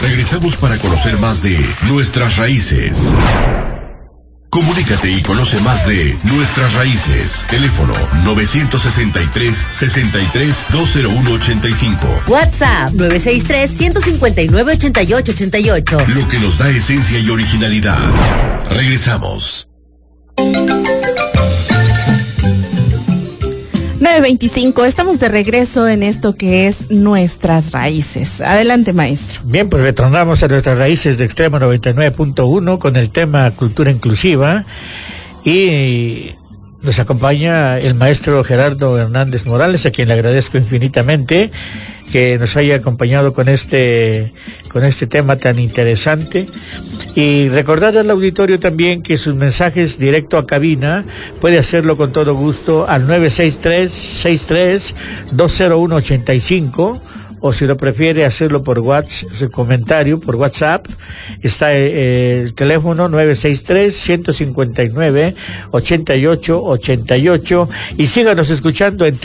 Regresamos para conocer más de nuestras raíces. Comunícate y conoce más de nuestras raíces. Teléfono 963-201-85. WhatsApp 963-159-8888. Lo que nos da esencia y originalidad. Regresamos. 9:25, estamos de regreso en esto que es Nuestras Raíces. Adelante, maestro. Bien, pues retornamos a Nuestras Raíces de Extremo 99.1 con el tema Cultura Inclusiva y nos acompaña el maestro Gerardo Hernández Morales, a quien le agradezco infinitamente que nos haya acompañado con este tema tan interesante. Y recordar al auditorio también que sus mensajes directo a cabina puede hacerlo con todo gusto al 963-63-201-85, o si lo prefiere hacerlo por WhatsApp, su comentario por WhatsApp, está el teléfono 963-159-8888, y síganos escuchando en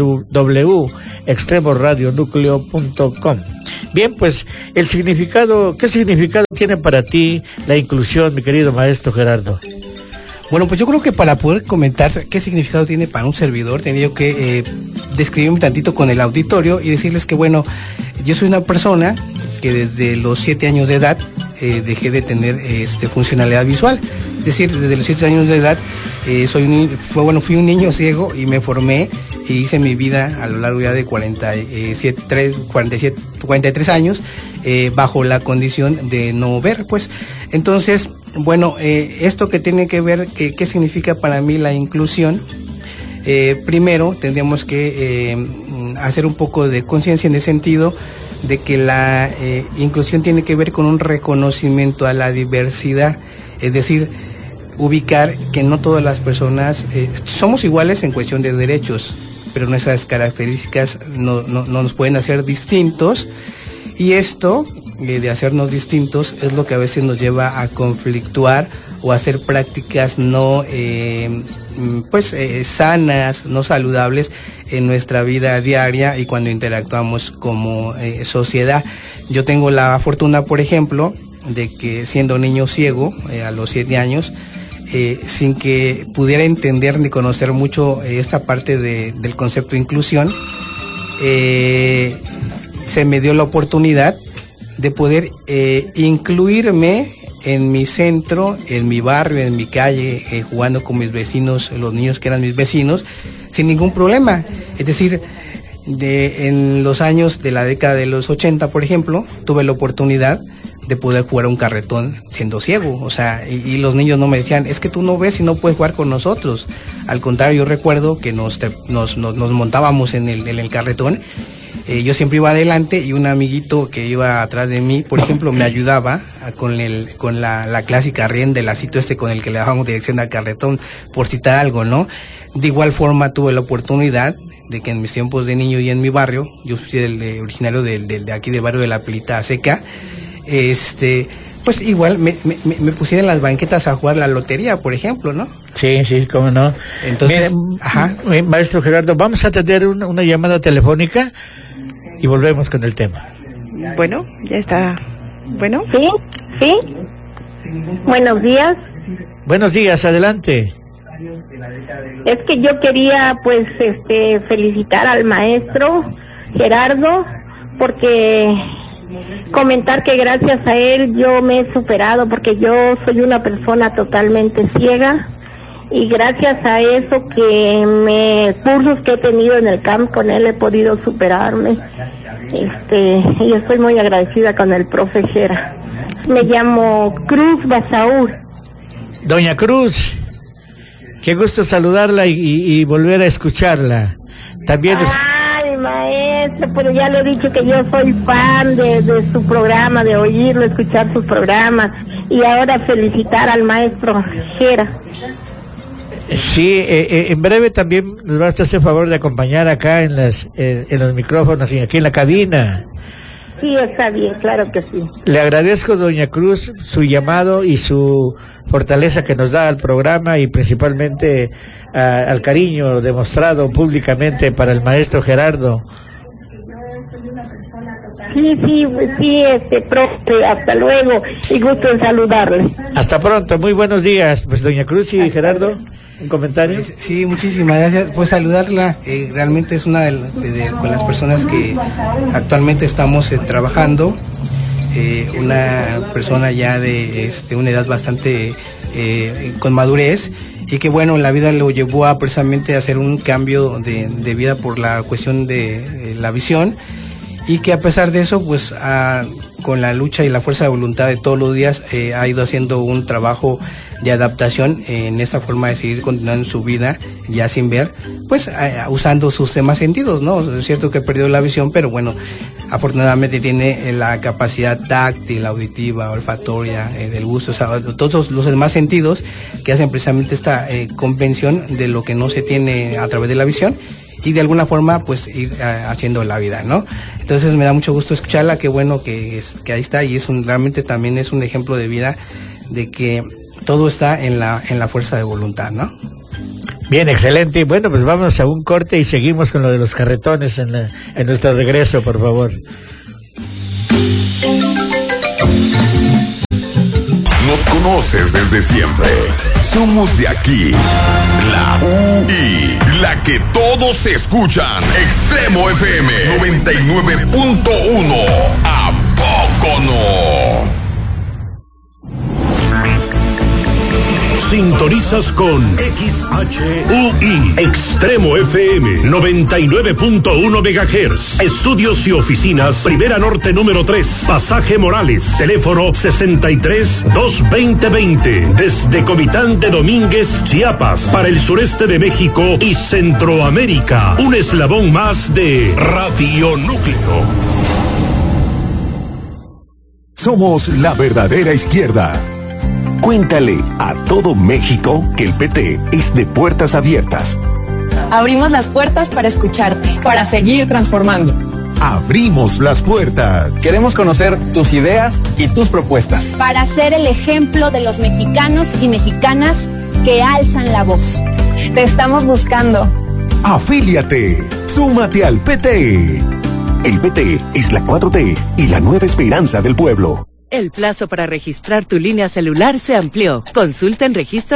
www.extremosradionucleo.com. Bien, pues el significado, ¿qué significado tiene para ti la inclusión, mi querido maestro Gerardo? Bueno, pues yo creo que para poder comentar qué significado tiene para un servidor, tendría que describirme un tantito con el auditorio y decirles que, bueno, yo soy una persona que desde los 7 años de edad dejé de tener funcionalidad visual. Es decir, desde los 7 años de edad fui un niño ciego y me formé y hice mi vida a lo largo ya de 43 años bajo la condición de no ver, pues. Entonces, bueno, esto que tiene que ver, ¿qué significa para mí la inclusión? Primero, tendríamos que hacer un poco de conciencia en el sentido de que la inclusión tiene que ver con un reconocimiento a la diversidad, es decir, ubicar que no todas las personas somos iguales en cuestión de derechos, pero nuestras características no nos pueden hacer distintos, y esto de hacernos distintos es lo que a veces nos lleva a conflictuar o a hacer prácticas no sanas, no saludables en nuestra vida diaria y cuando interactuamos como sociedad. Yo tengo la fortuna, por ejemplo, de que siendo niño ciego a los 7 años, sin que pudiera entender ni conocer mucho esta parte del concepto de inclusión, se me dio la oportunidad de poder incluirme en mi centro, en mi barrio, en mi calle, jugando con mis vecinos, los niños que eran mis vecinos, sin ningún problema. Es decir, en los años de la década de los 80, por ejemplo, tuve la oportunidad de poder jugar un carretón siendo ciego, o sea, y los niños no me decían, es que tú no ves y no puedes jugar con nosotros. Al contrario, yo recuerdo que nos montábamos en el carretón. Yo siempre iba adelante y un amiguito que iba atrás de mí, por ejemplo, me ayudaba con la clásica rienda, el lacito con el que le dábamos dirección al carretón, por citar algo, ¿no? De igual forma tuve la oportunidad de que en mis tiempos de niño y en mi barrio, yo soy originario de aquí del barrio de La Pilita Seca, pues igual me pusieron en las banquetas a jugar la lotería, por ejemplo, ¿no? Sí, cómo no. Entonces, maestro Gerardo, vamos a tener una llamada telefónica y volvemos con el tema. Bueno, ya está. Bueno. Sí. Buenos días. Buenos días, adelante. Es que yo quería, pues, felicitar al maestro Gerardo, porque comentar que gracias a él yo me he superado, porque yo soy una persona totalmente ciega, y gracias a eso cursos que he tenido en el camp con él he podido superarme, y estoy muy agradecida con el profe Gera. Me llamo Cruz Basaúr. Doña Cruz, qué gusto saludarla y volver a escucharla. También Ay, maestro, pero ya le he dicho que yo soy fan de su programa, de oírlo, escuchar sus programas, y ahora felicitar al maestro Gera. Sí, en breve también nos va a hacer favor de acompañar acá en los micrófonos y aquí en la cabina. Sí, está bien, claro que sí. Le agradezco, doña Cruz, su llamado y su fortaleza que nos da al programa, y principalmente al cariño demostrado públicamente para el maestro Gerardo. profe, hasta luego y gusto en saludarle. Hasta pronto, muy buenos días. Pues doña Cruz y Gerardo, ¿un comentario? Sí, muchísimas gracias. Pues saludarla, realmente es una con las personas que actualmente estamos trabajando, una persona ya de una edad bastante con madurez, y que bueno, la vida lo llevó a precisamente hacer un cambio de vida por la cuestión de la visión, y que a pesar de eso, pues con la lucha y la fuerza de voluntad de todos los días, ha ido haciendo un trabajo de adaptación en esta forma de seguir continuando su vida ya sin ver, pues usando sus demás sentidos, ¿no? Es cierto que perdió la visión, pero bueno, afortunadamente tiene la capacidad táctil, auditiva, olfatoria, del gusto, o sea, todos los demás sentidos que hacen precisamente esta convención de lo que no se tiene a través de la visión, y de alguna forma pues ir haciendo la vida, ¿no? Entonces me da mucho gusto escucharla, qué bueno que ahí está, y realmente también es un ejemplo de vida, de que todo está en la fuerza de voluntad, ¿no? Bien, excelente. Bueno, pues vamos a un corte y seguimos con lo de los carretones en nuestro regreso, por favor. Nos conoces desde siempre. Somos de aquí. La UI, la que todos escuchan. Extremo FM 99.1. ¿A poco no? Sintonizas con XHUI Extremo FM 99.1 MHz. Estudios y oficinas, Primera Norte número 3, Pasaje Morales, teléfono 63-220-20, desde Comitán de Domínguez, Chiapas, para el sureste de México y Centroamérica. Un eslabón más de Radio Núcleo. Somos la verdadera izquierda. Cuéntale a todo México que el PT es de puertas abiertas. Abrimos las puertas para escucharte, para seguir transformando. Abrimos las puertas. Queremos conocer tus ideas y tus propuestas. Para ser el ejemplo de los mexicanos y mexicanas que alzan la voz. Te estamos buscando. Afíliate. Súmate al PT. El PT es la 4T y la nueva esperanza del pueblo. El plazo para registrar tu línea celular se amplió. Consulta en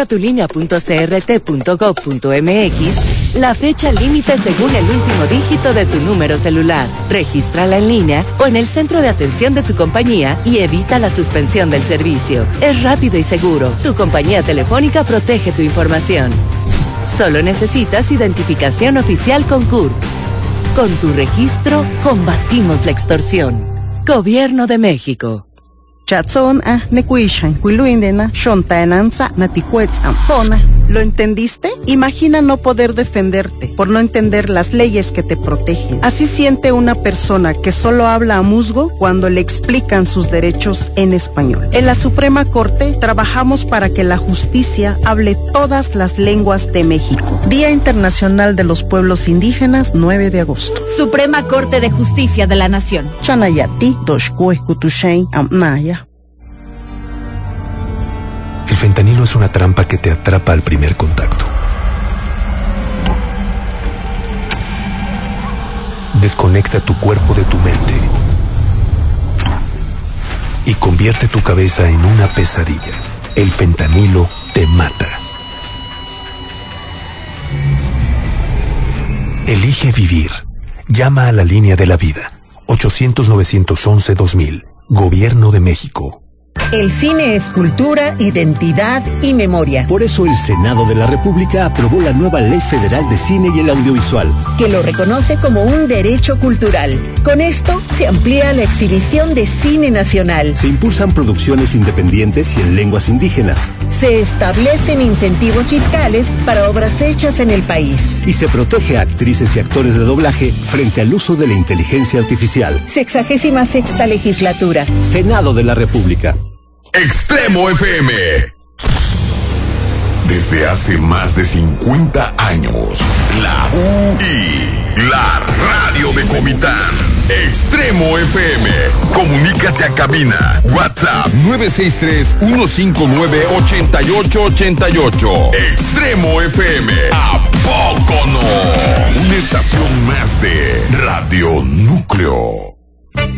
registratulinea.crt.gov.mx la fecha límite según el último dígito de tu número celular. Regístrala en línea o en el centro de atención de tu compañía y evita la suspensión del servicio. Es rápido y seguro. Tu compañía telefónica protege tu información. Solo necesitas identificación oficial con CURP. Con tu registro, combatimos la extorsión. Gobierno de México. ¿Lo entendiste? Imagina no poder defenderte por no entender las leyes que te protegen. Así siente una persona que solo habla a musgo cuando le explican sus derechos en español. En la Suprema Corte trabajamos para que la justicia hable todas las lenguas de México. Día Internacional de los Pueblos Indígenas, 9 de agosto. Suprema Corte de Justicia de la Nación. Chanayati, Doshkuekutushain, Amnaya. El fentanilo es una trampa que te atrapa al primer contacto. Desconecta tu cuerpo de tu mente y convierte tu cabeza en una pesadilla. El fentanilo te mata. Elige vivir. Llama a la línea de la vida. 800-911-2000. Gobierno de México. El cine es cultura, identidad y memoria. Por eso el Senado de la República aprobó la nueva Ley Federal de Cine y el Audiovisual, que lo reconoce como un derecho cultural. Con esto se amplía la exhibición de cine nacional. Se impulsan producciones independientes y en lenguas indígenas. Se establecen incentivos fiscales para obras hechas en el país. Y se protege a actrices y actores de doblaje frente al uso de la inteligencia artificial. 66ª legislatura. Senado de la República. Extremo FM. Desde hace más de 50 años, la UI, la radio de Comitán. Extremo FM. Comunícate a cabina. WhatsApp 963-159-8888. Extremo FM. ¿A poco no? Una estación más de Radio Núcleo.